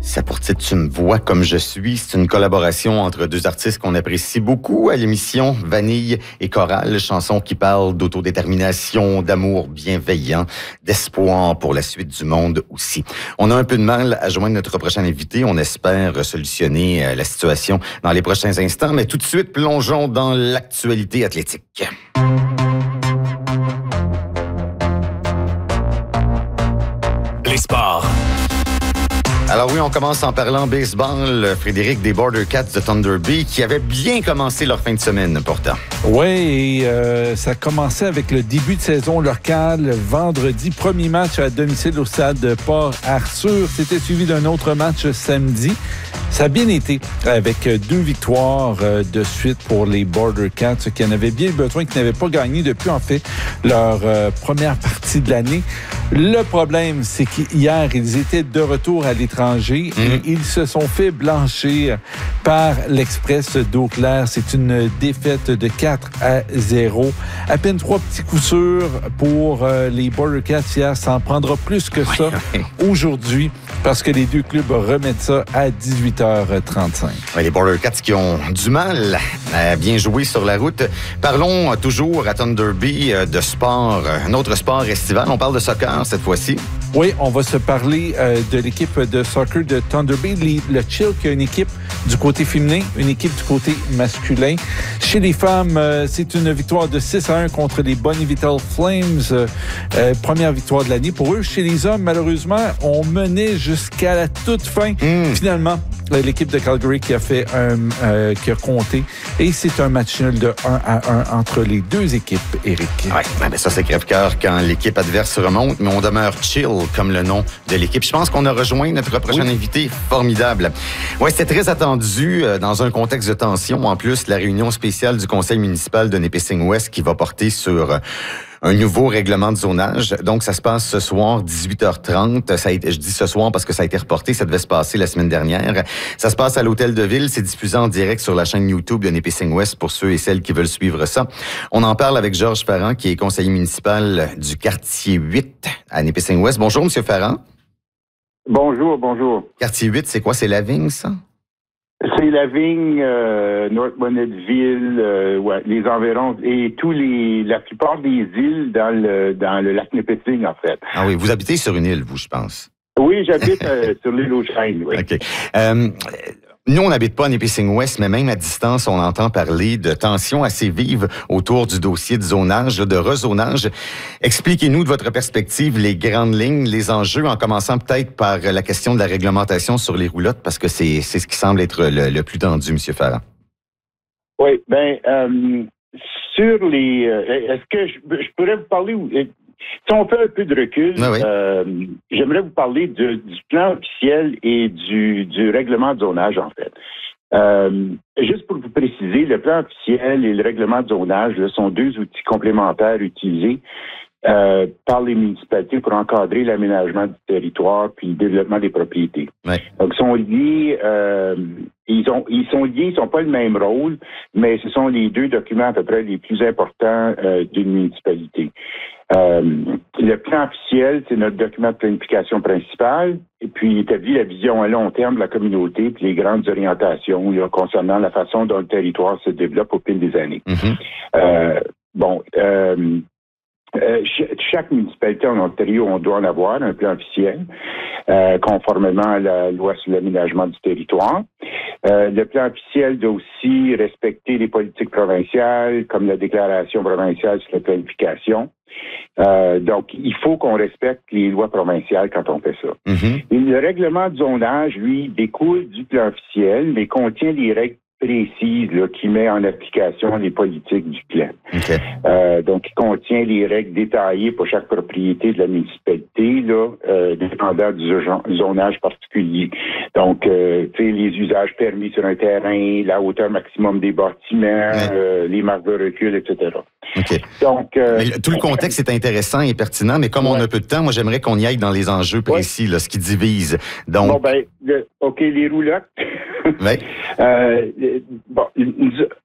Ça pour titre Tu me vois comme je suis, c'est une collaboration entre deux artistes qu'on apprécie beaucoup à l'émission Vanille et Chorale, chanson qui parle d'autodétermination, d'amour bienveillant, d'espoir pour la suite du monde aussi. On a un peu de mal à joindre notre prochain invité, on espère solutionner la situation dans les prochains instants, mais tout de suite plongeons dans l'actualité athlétique. Les sports. Alors oui, on commence en parlant baseball. Frédéric, des Border Cats de Thunder Bay qui avaient bien commencé leur fin de semaine pourtant. Oui, et ça a commencé avec le début de saison locale vendredi. Premier match à domicile au stade Port-Arthur. C'était suivi d'un autre match samedi. Ça a bien été avec 2 victoires de suite pour les Border Cats qui en avaient bien besoin, qui n'avaient pas gagné depuis en fait leur première partie de l'année. Le problème, c'est qu'hier, ils étaient de retour à l'étranger et ils se sont fait blanchir par l'Express d'Eau-Claire. C'est une défaite de 4-0. À peine 3 petits coups sûrs pour les Border Cats hier. Ça en prendra plus que ça aujourd'hui parce que les deux clubs remettent ça à 18h35. Les Border Cats qui ont du mal à bien jouer sur la route. Parlons toujours à Thunder Bay de sport, un autre sport estival. On parle de soccer cette fois-ci. Oui, on va se parler de l'équipe de soccer de Thunder Bay. Le Chill qui a une équipe du côté féminin, une équipe du côté masculin. Chez les femmes, c'est une victoire de 6-1 contre les Bonneville Flames. Première victoire de l'année pour eux. Chez les hommes, malheureusement, on menait jusqu'à la toute fin. Finalement, l'équipe de Calgary qui a fait qui a compté. Et c'est un match nul de 1-1 entre les deux équipes, Éric. Oui, mais ça, c'est crève-cœur quand l'équipe adverse remonte, mais on demeure chill comme le nom de l'équipe. Je pense qu'on a rejoint notre prochain invité. Formidable. Oui, c'était très attendu dans un contexte de tension. En plus, la réunion spéciale du conseil municipal de Nipissing-Ouest qui va porter sur un nouveau règlement de zonage. Donc, ça se passe ce soir, 18h30. Je dis ce soir parce que ça a été reporté. Ça devait se passer la semaine dernière. Ça se passe à l'Hôtel de Ville. C'est diffusé en direct sur la chaîne YouTube de Nipissing-Ouest pour ceux et celles qui veulent suivre ça. On en parle avec Georges Ferrand, qui est conseiller municipal du quartier 8 à Nipissing-Ouest. Bonjour, M. Ferrand. Bonjour, bonjour. Quartier 8, c'est quoi? C'est la vigne, ça? C'est la vigne, North Bonnettville, les environs et la plupart des îles dans le lac Nipissing, en fait. Ah oui, vous habitez sur une île, vous, je pense. Oui, j'habite sur l'île aux Chênes, oui. OK. Nous, on n'habite pas à Nipissing-Ouest, mais même à distance, on entend parler de tensions assez vives autour du dossier de zonage, de rezonage. Expliquez-nous de votre perspective les grandes lignes, les enjeux, en commençant peut-être par la question de la réglementation sur les roulottes, parce que c'est ce qui semble être le plus tendu, M. Ferrand. Oui, sur les... est-ce que je pourrais vous parler... Si on fait un peu de recul, j'aimerais vous parler du plan officiel et du règlement de zonage, en fait. Juste pour vous préciser, le plan officiel et le règlement de zonage sont deux outils complémentaires utilisés par les municipalités pour encadrer l'aménagement du territoire puis le développement des propriétés. Ouais. Donc, ils sont liés, ils sont pas le même rôle, mais ce sont les deux documents à peu près les plus importants d'une municipalité. Le plan officiel, c'est notre document de planification principal, et puis il établit la vision à long terme de la communauté puis les grandes orientations là, concernant la façon dont le territoire se développe au fil des années. Chaque municipalité en Ontario, on doit en avoir un plan officiel, conformément à la loi sur l'aménagement du territoire. Le plan officiel doit aussi respecter les politiques provinciales, comme la déclaration provinciale sur la planification. Donc, il faut qu'on respecte les lois provinciales quand on fait ça. Et le règlement de zonage, lui, découle du plan officiel, mais contient les règles précise là, qui met en application les politiques du plan. Donc, il contient les règles détaillées pour chaque propriété de la municipalité, là, dépendant du zonage particulier. Donc, les usages permis sur un terrain, la hauteur maximum des bâtiments, les marques de recul, etc. Donc, tout le contexte est intéressant et pertinent, mais comme on a peu de temps, moi, j'aimerais qu'on y aille dans les enjeux précis, là, ce qui divise. Donc... les roulottes.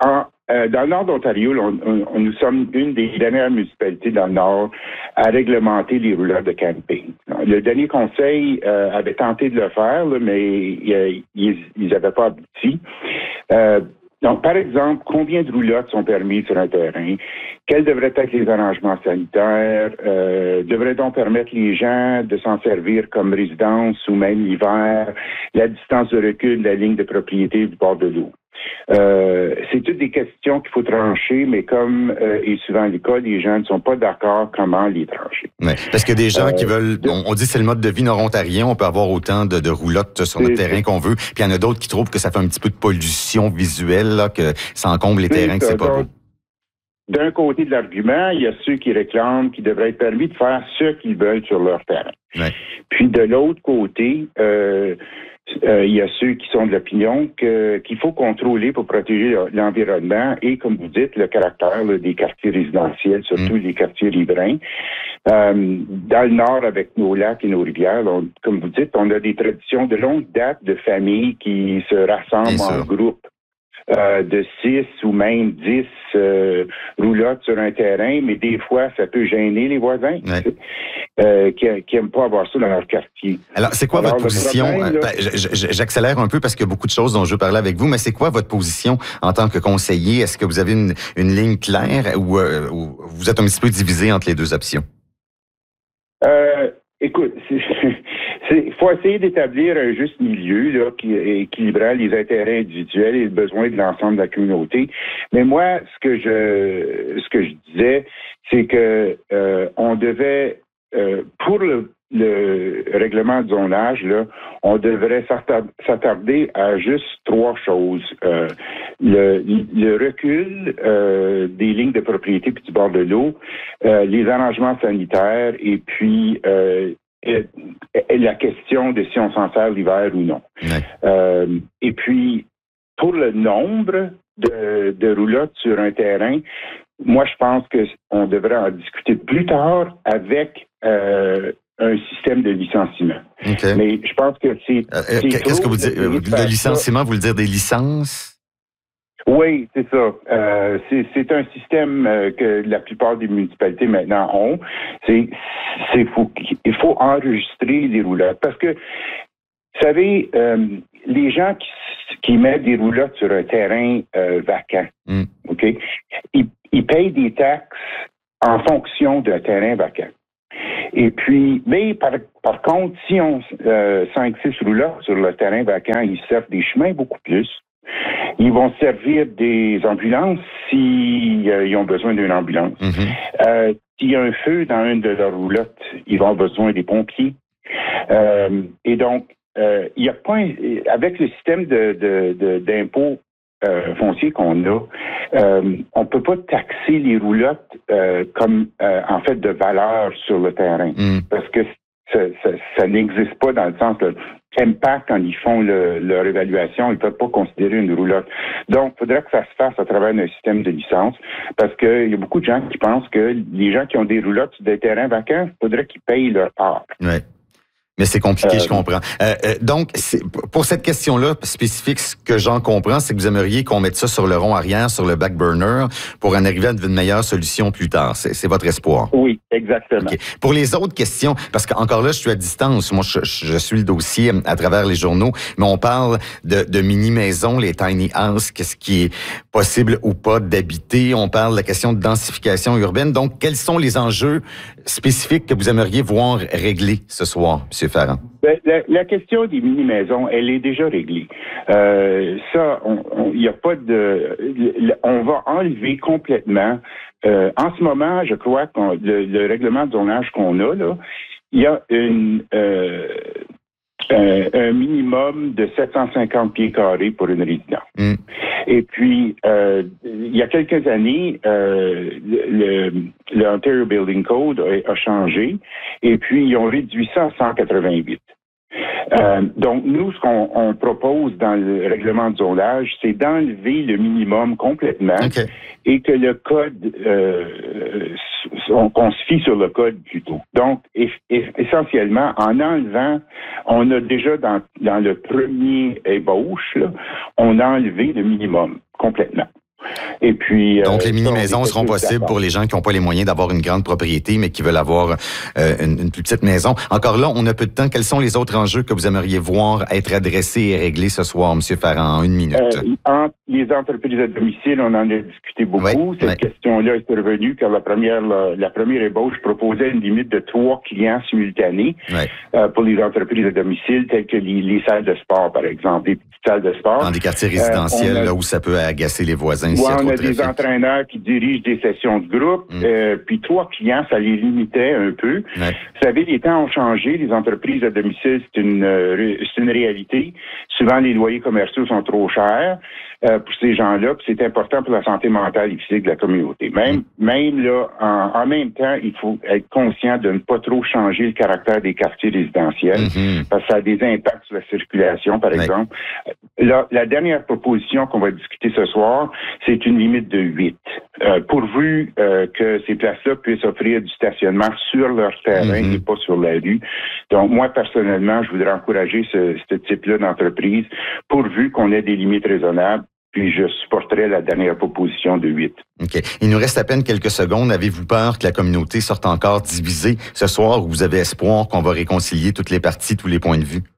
dans le nord d'Ontario, nous sommes une des dernières municipalités dans le nord à réglementer les roulottes de camping. Le dernier conseil avait tenté de le faire, là, mais ils n'avaient pas abouti. Donc, par exemple, combien de roulottes sont permises sur un terrain? Quels devraient être les arrangements sanitaires? Devrait-on permettre les gens de s'en servir comme résidence ou même l'hiver? La distance de recul de la ligne de propriété du bord de l'eau. C'est toutes des questions qu'il faut trancher, mais comme est souvent le cas, les gens ne sont pas d'accord comment les trancher. Ouais, parce qu'il y a des gens qui veulent, on dit c'est le mode de vie nord-ontarien, on peut avoir autant de roulottes sur notre terrain qu'on veut, puis il y en a d'autres qui trouvent que ça fait un petit peu de pollution visuelle, là, que ça encombre les terrains, que c'est pas beau. D'un côté de l'argument, il y a ceux qui réclament qu'il devrait être permis de faire ce qu'ils veulent sur leur terrain. Ouais. Puis de l'autre côté, il y a ceux qui sont de l'opinion qu'il faut contrôler pour protéger l'environnement et, comme vous dites, le caractère des quartiers résidentiels, surtout les quartiers riverains. Dans le nord, avec nos lacs et nos rivières, comme vous dites, on a des traditions de longue date de familles qui se rassemblent en groupe. De 6 ou même 10 roulottes sur un terrain, mais des fois, ça peut gêner les voisins qui n'aiment pas avoir ça dans leur quartier. Alors, c'est quoi votre position? J'accélère un peu parce qu'il y a beaucoup de choses dont je veux parler avec vous, mais c'est quoi votre position en tant que conseiller? Est-ce que vous avez une ligne claire ou vous êtes un petit peu divisé entre les deux options? Écoute, il faut essayer d'établir un juste milieu là, qui équilibrant les intérêts individuels et les besoins de l'ensemble de la communauté. Mais moi, ce que je disais, c'est que on devait, pour le règlement de zonage, là, on devrait s'attarder à juste 3 choses. Le recul des lignes de propriété puis du bord de l'eau, les arrangements sanitaires et puis la question de si on s'en sert l'hiver ou non. Et puis, pour le nombre de roulottes sur un terrain, moi, je pense qu'on devrait en discuter plus tard avec un système de licenciement. Okay. Mais je pense que c'est qu'est-ce que vous dites? Le licenciement, vous voulez dire des licences? Oui, c'est ça. C'est un système que la plupart des municipalités maintenant ont. Il faut enregistrer les roulottes. Parce que, vous savez, les gens qui mettent des roulottes sur un terrain vacant, OK? Ils payent des taxes en fonction d'un terrain vacant. Et puis, mais par contre, si on 5-6 roulottes sur le terrain vacant, ils servent des chemins beaucoup plus. Ils vont servir des ambulances s'ils ont besoin d'une ambulance. S'il y a un feu dans une de leurs roulottes, ils vont avoir besoin des pompiers. Et donc, il n'y a pas avec le système d'impôt foncier qu'on a, on peut pas taxer les roulottes comme en fait de valeur sur le terrain, parce que ça n'existe pas dans le sens de impact quand ils font leur évaluation, ils peuvent pas considérer une roulotte. Donc, il faudrait que ça se fasse à travers un système de licence, parce qu'il y a beaucoup de gens qui pensent que les gens qui ont des roulottes sur des terrains vacants, il faudrait qu'ils payent leur part. Ouais. Mais c'est compliqué, je comprends. Donc, pour cette question-là spécifique, ce que j'en comprends, c'est que vous aimeriez qu'on mette ça sur le rond arrière, sur le back burner, pour en arriver à une meilleure solution plus tard. C'est votre espoir. Oui, exactement. Okay. Pour les autres questions, parce qu'encore là, je suis à distance. Moi, je suis le dossier à travers les journaux, mais on parle de mini-maisons, les tiny houses, qu'est-ce qui est possible ou pas d'habiter. On parle de la question de densification urbaine. Donc, quels sont les enjeux spécifiques que vous aimeriez voir réglés ce soir, M. Ferrand? La question des mini-maisons, elle est déjà réglée. Ça, il n'y a pas de... On va enlever complètement... en ce moment, je crois que le règlement de zonage qu'on a, là, il y a un minimum de 750 pieds carrés pour une résidence. Et puis, il y a quelques années, le Ontario Building Code a changé, et puis ils ont réduit ça à 188. Donc, nous, ce qu'on propose dans le règlement de zonage, c'est d'enlever le minimum complètement et que le code, qu'on se fie sur le code plutôt. Donc, essentiellement, en enlevant, on a déjà dans le premier ébauche, là, on a enlevé le minimum complètement. Et puis donc, les mini-maisons seront possibles pour les gens qui n'ont pas les moyens d'avoir une grande propriété, mais qui veulent avoir une plus petite maison. Encore là, on a peu de temps. Quels sont les autres enjeux que vous aimeriez voir être adressés et réglés ce soir, M. Farrand, en une minute? Les entreprises à domicile, on en a discuté beaucoup. Cette question-là est revenue car la première ébauche proposait une limite de 3 clients simultanés pour les entreprises à domicile, telles que les salles de sport, par exemple, les petites salles de sport. Dans des quartiers résidentiels, là où ça peut agacer les voisins. On a des entraîneurs qui dirigent des sessions de groupe, puis 3 clients, ça les limitait un peu. Vous savez, les temps ont changé. Les entreprises à domicile, c'est une réalité. Souvent, les loyers commerciaux sont trop chers pour ces gens-là, puis c'est important pour la santé mentale et physique de la communauté. Même là, en même temps, il faut être conscient de ne pas trop changer le caractère des quartiers résidentiels, parce que ça a des impacts sur la circulation, par exemple. La dernière proposition qu'on va discuter ce soir, c'est une limite de 8. Pourvu que ces places-là puissent offrir du stationnement sur leur terrain et pas sur la rue. Donc, moi, personnellement, je voudrais encourager ce type-là d'entreprise, pourvu qu'on ait des limites raisonnables. Puis je supporterai la dernière proposition de 8. OK. Il nous reste à peine quelques secondes. Avez-vous peur que la communauté sorte encore divisée ce soir ou vous avez espoir qu'on va réconcilier toutes les parties, tous les points de vue?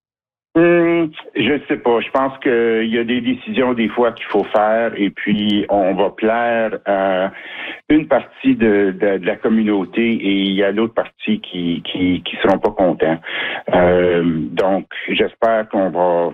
Je sais pas. Je pense qu'il y a des décisions des fois qu'il faut faire et puis on va plaire à une partie de la communauté et il y a l'autre partie qui seront pas contents. Donc, j'espère qu'on va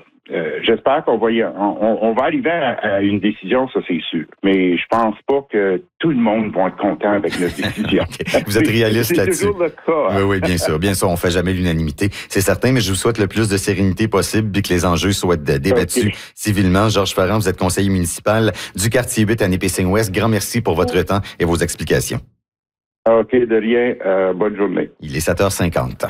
on va arriver à une décision, ça c'est sûr. Mais je pense pas que tout le monde va être content avec notre décision. Okay. Vous êtes réaliste là-dessus. C'est toujours le cas. Hein? Oui, bien sûr. Bien sûr, on fait jamais l'unanimité. C'est certain, mais je vous souhaite le plus de sérénité possible et que les enjeux soient débattus civilement. Georges Farrand, vous êtes conseiller municipal du quartier 8 à Nipissing-Ouest. Grand merci pour votre temps et vos explications. OK, de rien. Bonne journée. Il est 7h50.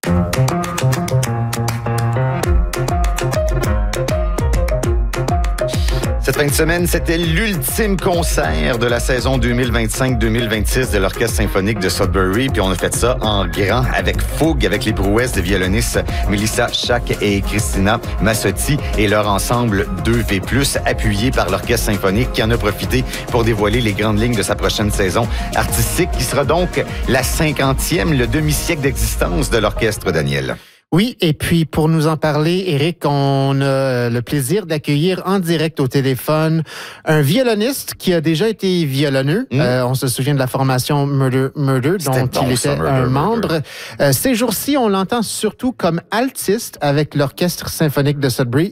Cette fin de semaine, c'était l'ultime concert de la saison 2025-2026 de l'Orchestre symphonique de Sudbury. Puis on a fait ça en grand avec fougue, avec les prouesses des violonistes Melissa Schack et Christina Massotti et leur ensemble 2V+, appuyé par l'Orchestre symphonique qui en a profité pour dévoiler les grandes lignes de sa prochaine saison artistique qui sera donc la 50e, le demi-siècle d'existence de l'orchestre, Daniel. Oui, et puis pour nous en parler, Éric, on a le plaisir d'accueillir en direct au téléphone un violoniste qui a déjà été violonneux. On se souvient de la formation Murder, dont il était un membre. Ces jours-ci, on l'entend surtout comme altiste avec l'Orchestre symphonique de Sudbury.